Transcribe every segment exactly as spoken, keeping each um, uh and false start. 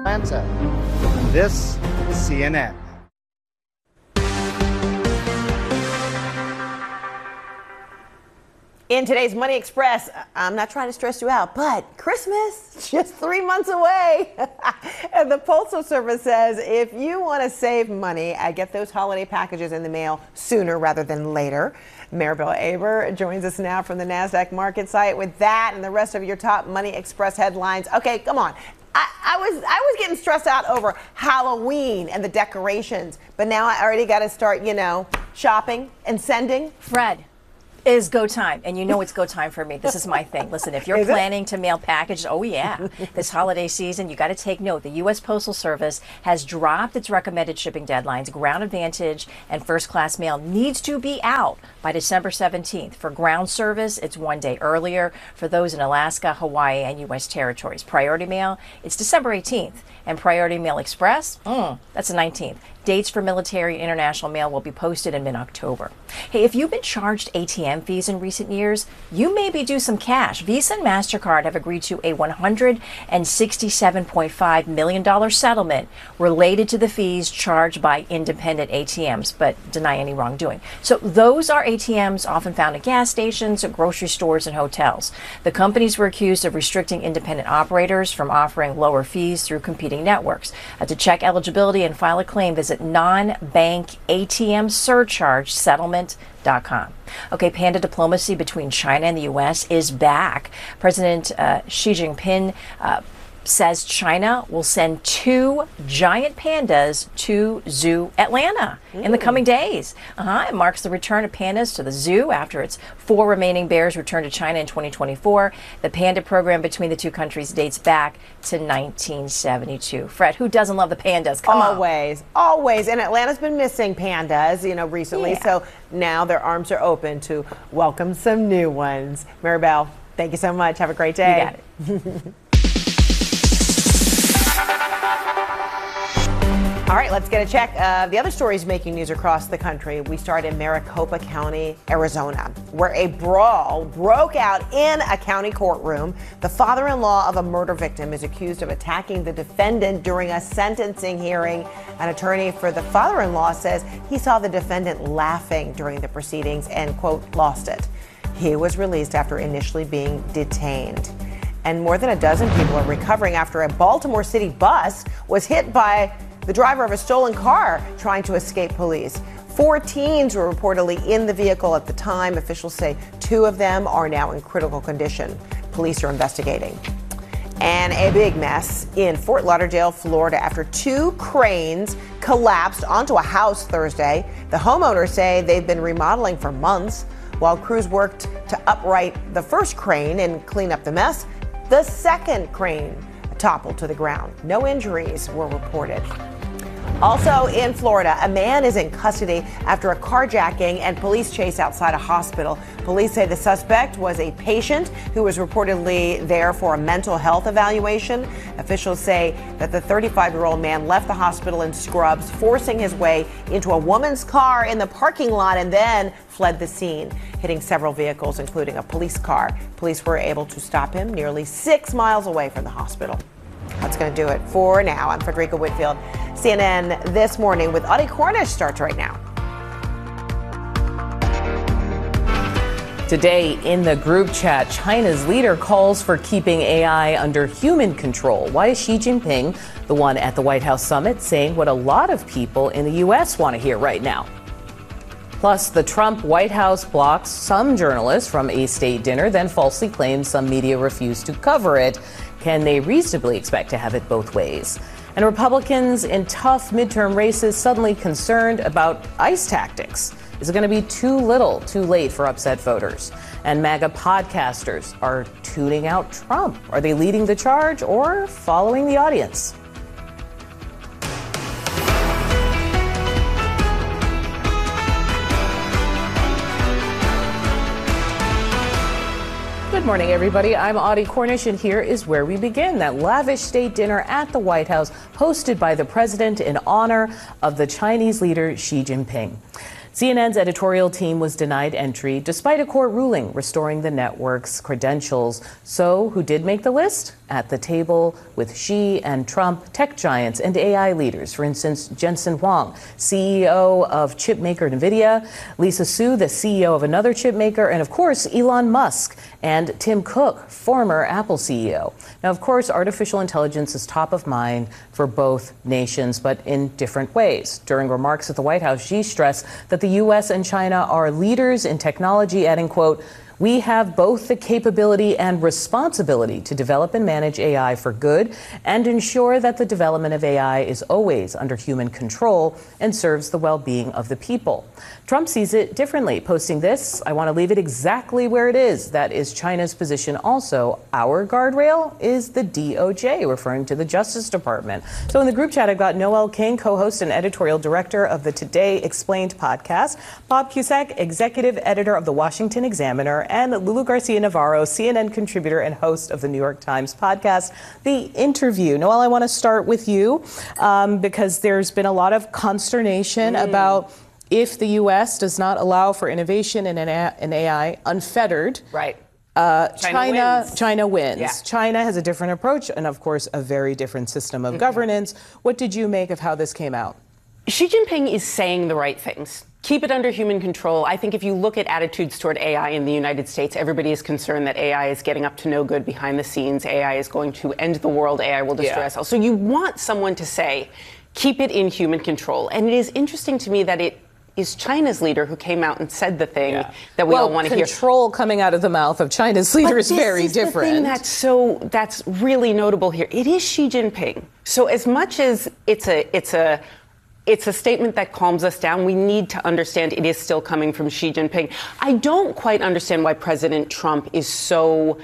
Atlanta. And this is C N N. In today's Money Express, I'm not trying to stress you out, but Christmas, just three months away. And the Postal Service says if you want to save money, I get those holiday packages in the mail sooner rather than later. Maribel Aber joins us now from the NASDAQ market site with that and the rest of your top Money Express headlines. Okay, come on. I, I was I was getting stressed out over Halloween and the decorations, but now I already got to start, you know, shopping and sending. Fred. Is go time, and you know it's go time for me. This is my thing. Listen, if you're Is planning it? to mail packages, oh yeah, this holiday season, you got to take note. The U S Postal Service has dropped its recommended shipping deadlines. Ground Advantage and first class mail needs to be out by December seventeenth. For ground service, it's one day earlier. For those in Alaska, Hawaii, and U S territories. Priority mail, it's December eighteenth. And Priority Mail Express, mm, that's the nineteenth. Dates for military and international mail will be posted in mid-October. Hey, if you've been charged A T M fees in recent years, you may be due some cash. Visa and MasterCard have agreed to a one hundred sixty-seven point five million dollars settlement related to the fees charged by independent A T Ms, but deny any wrongdoing. So those are A T Ms often found at gas stations, grocery stores, and hotels. The companies were accused of restricting independent operators from offering lower fees through competing networks. Uh, to check eligibility and file a claim, visit non bank A T M surcharge settlement dot com. Okay, panda diplomacy between China and the U S is back. President uh, Xi Jinping uh, says China will send two giant pandas to Zoo Atlanta mm. in the coming days. Uh-huh. It marks the return of pandas to the zoo after its four remaining bears returned to China in twenty twenty-four. The panda program between the two countries dates back to nineteen seventy-two. Fred, who doesn't love the pandas? Come always, on. always. And Atlanta's been missing pandas, you know, recently. Yeah. So now their arms are open to welcome some new ones. Maribel, thank you so much. Have a great day. You got it. All right, let's get a check of the other stories making news across the country. We start in Maricopa County, Arizona, where a brawl broke out in a county courtroom. The father-in-law of a murder victim is accused of attacking the defendant during a sentencing hearing. An attorney for the father-in-law says he saw the defendant laughing during the proceedings and, quote, lost it. He was released after initially being detained. And more than a dozen people are recovering after a Baltimore City bus was hit by the driver of a stolen car trying to escape police. Four teens were reportedly in the vehicle at the time. Officials say two of them are now in critical condition. Police are investigating. And a big mess in Fort Lauderdale, Florida, after two cranes collapsed onto a house Thursday. The homeowners say they've been remodeling for months. While crews worked to upright the first crane and clean up the mess, the second crane toppled to the ground. No injuries were reported. Also in Florida, a man is in custody after a carjacking and police chase outside a hospital. Police say the suspect was a patient who was reportedly there for a mental health evaluation. Officials say that the thirty-five-year-old man left the hospital in scrubs, forcing his way into a woman's car in the parking lot and then fled the scene, hitting several vehicles, including a police car. Police were able to stop him nearly six miles away from the hospital. That's going to do it for now. I'm Frederica Whitfield. C N N This Morning with Audie Cornish starts right now. Today in the group chat, China's leader calls for keeping A I under human control. Why is Xi Jinping, the one at the White House summit, saying what a lot of people in the U S want to hear right now? Plus, the Trump White House blocks some journalists from a state dinner, then falsely claims some media refused to cover it. Can they reasonably expect to have it both ways? And Republicans in tough midterm races suddenly concerned about ICE tactics. Is it going to be too little, too late for upset voters? And MAGA podcasters are tuning out Trump. Are they leading the charge or following the audience? Good morning, everybody. I'm Audie Cornish, and here is where we begin. That lavish state dinner at the White House, hosted by the president in honor of the Chinese leader Xi Jinping. C N N's editorial team was denied entry despite a court ruling restoring the network's credentials. So who did make the list? At the table with Xi and Trump, tech giants and A I leaders. For instance, Jensen Huang, C E O of chip maker NVIDIA, Lisa Su, the C E O of another chip maker, and of course, Elon Musk and Tim Cook, former Apple C E O. Now, of course, artificial intelligence is top of mind for both nations, but in different ways. During remarks at the White House, Xi stressed that the U S and China are leaders in technology, adding, quote, "We have both the capability and responsibility to develop and manage A I for good and ensure that the development of A I is always under human control and serves the well-being of the people." Trump sees it differently, posting this, "I want to leave it exactly where it is. That is China's position also. Our guardrail is the D O J," referring to the Justice Department. So in the group chat, I've got Noel King, co-host and editorial director of the Today Explained podcast, Bob Cusack, executive editor of the Washington Examiner, and Lulu Garcia-Navarro, C N N contributor and host of the New York Times podcast, The Interview. Noel, I want to start with you um, because there's been a lot of consternation mm. about if the U S does not allow for innovation in an A I unfettered. Right. Uh, China, China wins. China wins. Yeah. China has a different approach and, of course, a very different system of mm-hmm. governance. What did you make of how this came out? Xi Jinping is saying the right things. Keep it under human control. I think if you look at attitudes toward A I in the United States, everybody is concerned that A I is getting up to no good behind the scenes. A I is going to end the world. A I will destroy yeah. us all. So you want someone to say, keep it in human control. And it is interesting to me that it is China's leader who came out and said the thing yeah. that we well, all want to hear. Control coming out of the mouth of China's leader but is very is different. The thing that's so that's really notable here. It is Xi Jinping. So as much as it's a it's a It's a statement that calms us down, we need to understand it is still coming from Xi Jinping. I don't quite understand why President Trump is so...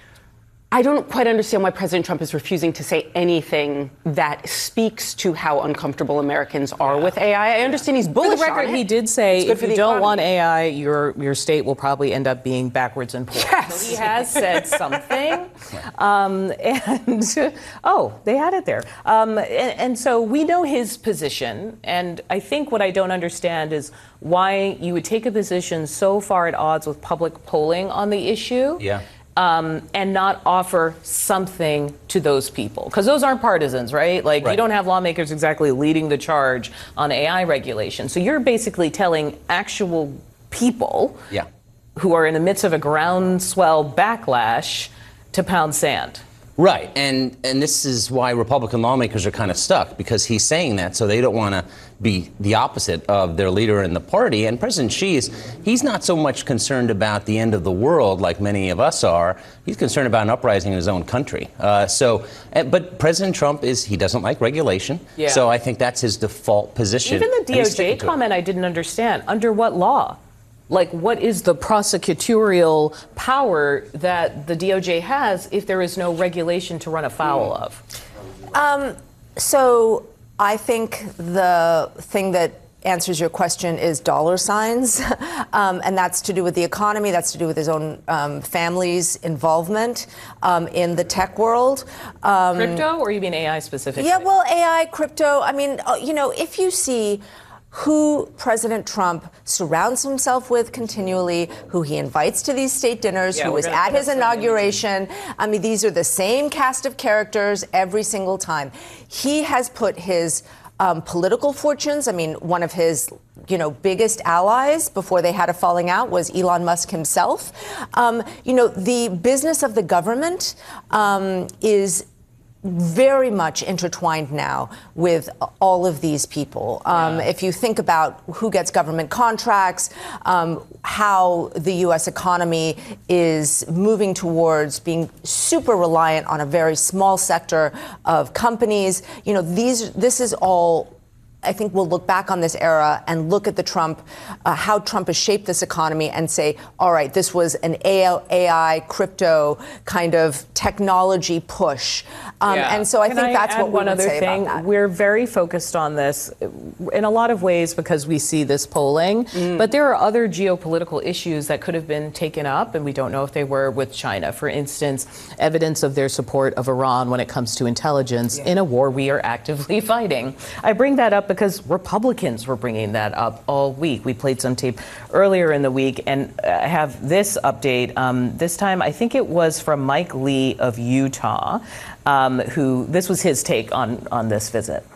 I don't quite understand why President Trump is refusing to say anything that speaks to how uncomfortable Americans are yeah. with A I. I understand he's bullish on it. For the record, on it. he did say if you don't economy. want A I, your your state will probably end up being backwards and poor. Yes. So he has said something. Um, and, oh, they had it there. Um, and, and so we know his position. And I think what I don't understand is why you would take a position so far at odds with public polling on the issue. Yeah. Um, and not offer something to those people. Because those aren't partisans, right? Like, right. you don't have lawmakers exactly leading the charge on A I regulation. So you're basically telling actual people yeah. who are in the midst of a groundswell backlash to pound sand. Right. And and this is why Republican lawmakers are kind of stuck, because he's saying that, so they don't want to be the opposite of their leader in the party. And President Xi is, he's not so much concerned about the end of the world like many of us are. He's concerned about an uprising in his own country. Uh, so, but President Trump is, he doesn't like regulation. Yeah. So I think that's his default position. Even the D O J comment I didn't understand. Under what law? Like, what is the prosecutorial power that the D O J has if there is no regulation to run afoul of? Um, so I think the thing that answers your question is dollar signs. um, and that's to do with the economy. That's to do with his own um, family's involvement um, in the tech world. Um, Crypto, or you mean A I specifically? Yeah, well, A I, crypto. I mean, uh, you know, if you see who President Trump surrounds himself with continually, who he invites to these state dinners, yeah, who was at his inauguration. I mean, these are the same cast of characters every single time. He has put his um, political fortunes, I mean, one of his, you know, biggest allies before they had a falling out was Elon Musk himself. Um, you know, the business of the government um, is very much intertwined now with all of these people. Um, yeah. If you think about who gets government contracts, um, how the U S economy is moving towards being super reliant on a very small sector of companies, you know, these this is all. I think we'll look back on this era and look at the Trump, uh, how Trump has shaped this economy and say, all right, this was an A I, crypto kind of technology push. Um, yeah. And so I Can think I that's add what we one would other say thing? about that. We're very focused on this in a lot of ways because we see this polling, mm. but there are other geopolitical issues that could have been taken up, and we don't know if they were with China. For instance, evidence of their support of Iran when it comes to intelligence yeah. in a war we are actively fighting. I bring that up because because Republicans were bringing that up all week. We played some tape earlier in the week and uh, have this update. Um, this time, I think it was from Mike Lee of Utah, um, who this was his take on, on this visit.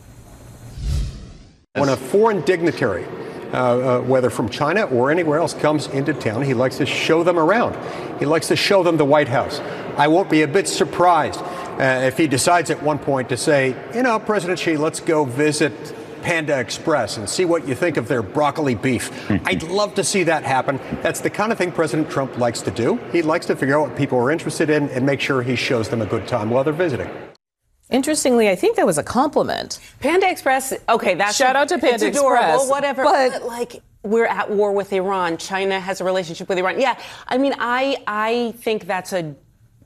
When a foreign dignitary, uh, uh, whether from China or anywhere else, comes into town, he likes to show them around. He likes to show them the White House. I won't be a bit surprised uh, if he decides at one point to say, you know, President Xi, let's go visit Panda Express and see what you think of their broccoli beef. I'd love to see that happen. That's the kind of thing President Trump likes to do. He likes to figure out what people are interested in and make sure he shows them a good time while they're visiting. Interestingly, I think that was a compliment. Panda Express, okay, that's shout out to Panda it's adorable, Express, whatever. But, but like, we're at war with Iran. China has a relationship with Iran. Yeah, I mean, I I think that's a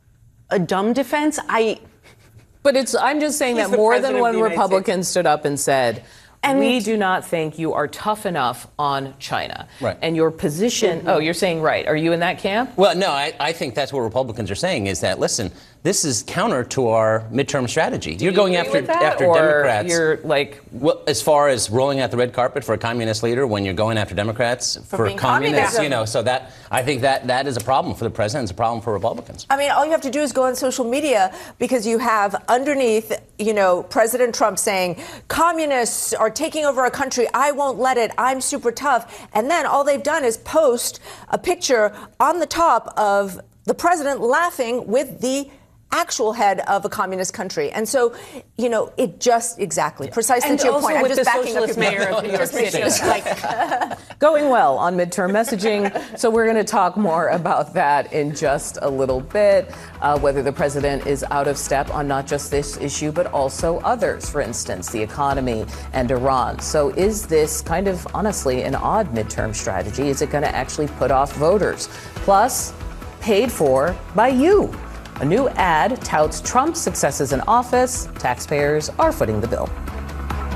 a dumb defense. I. But it's. I'm just saying that more than one Republican stood up and said, and we do not think you are tough enough on China. Right. And your position, mm-hmm. oh, you're saying right. Are you in that camp? Well, no, I, I think that's what Republicans are saying is that, listen, this is counter to our midterm strategy. Do you're you going agree after with that, after or Democrats. You're like, well, as far as rolling out the red carpet for a communist leader when you're going after Democrats for, for being communists, communism. you know, so that I think that that is a problem for the president. It's a problem for Republicans. I mean, all you have to do is go on social media because you have underneath, you know, President Trump saying communists are taking over a country. I won't let it. I'm super tough. And then all they've done is post a picture on the top of the president laughing with the actual head of a communist country. And so, you know, it just exactly, precisely and to your also point. with I'm just the backing up socialist your mayor of New York City. like, going well on midterm messaging. So we're going to talk more about that in just a little bit, uh, whether the president is out of step on not just this issue, but also others, for instance, the economy and Iran. So is this kind of, honestly, an odd midterm strategy? Is it going to actually put off voters? Plus, paid for by you. A new ad touts Trump's successes in office. Taxpayers are footing the bill.